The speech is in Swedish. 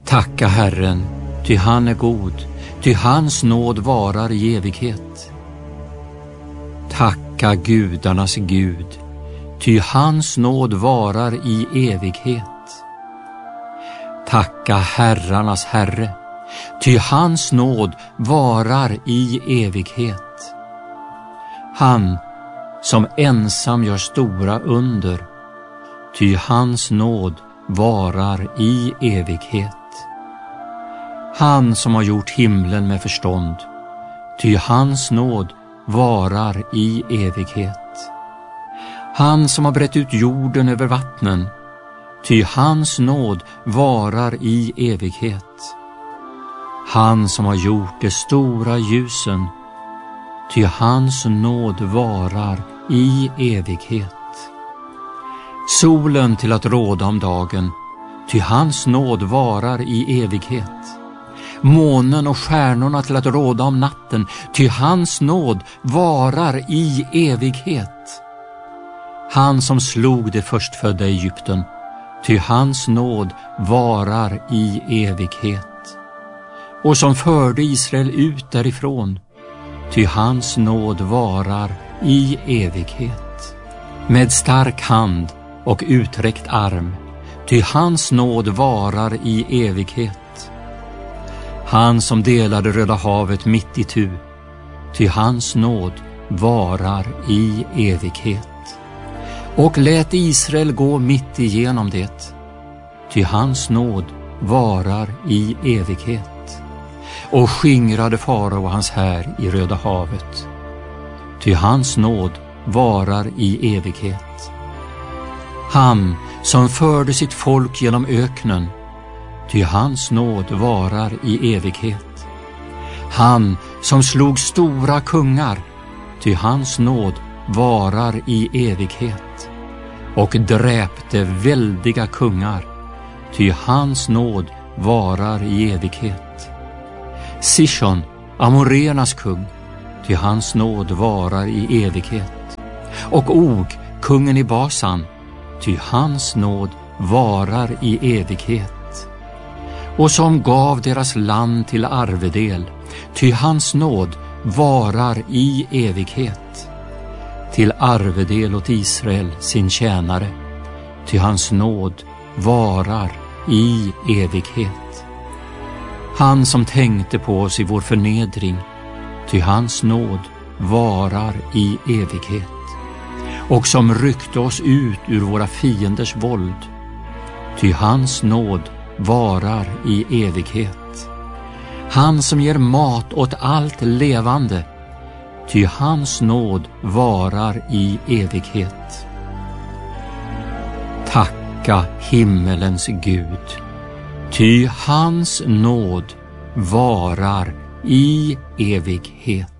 Tacka Herren, ty han är god, ty hans nåd varar i evighet. Tacka gudarnas Gud, ty hans nåd varar i evighet. Tacka herrarnas Herre, ty hans nåd varar i evighet. Han som ensam gör stora under, ty hans nåd varar i evighet. Han som har gjort himlen med förstånd, ty hans nåd varar i evighet. Han som har brett ut jorden över vattnen, ty hans nåd varar i evighet. Han som har gjort de stora ljusen, ty hans nåd varar i evighet. Solen till att råda om dagen, ty hans nåd varar i evighet. Månen och stjärnorna till att råda om natten, ty hans nåd varar i evighet. Han som slog det förstfödda Egypten, ty hans nåd varar i evighet. Och som förde Israel ut därifrån, ty hans nåd varar i evighet. Med stark hand och uträckt arm, ty hans nåd varar i evighet. Han som delade Röda havet mitt itu, ty hans nåd varar i evighet. Och lät Israel gå mitt igenom det, ty hans nåd varar i evighet. Och skingrade farao och hans här i Röda havet, ty hans nåd varar i evighet. Han som förde sitt folk genom öknen, ty hans nåd varar i evighet. Han som slog stora kungar, ty hans nåd varar i evighet. Och dräpte väldiga kungar, ty hans nåd varar i evighet. Sihon, Amoreernas kung, ty hans nåd varar i evighet. Och Og, kungen i Basan, ty hans nåd varar i evighet. Och som gav deras land till arvedel, ty hans nåd varar i evighet. Till arvedel åt Israel sin tjänare, ty hans nåd varar i evighet. Han som tänkte på oss i vår förnedring, ty hans nåd varar i evighet. Och som ryckte oss ut ur våra fienders våld, ty hans nåd varar i evighet. Han som ger mat åt allt levande, ty hans nåd varar i evighet. Tacka himmelens Gud, ty hans nåd varar i evighet.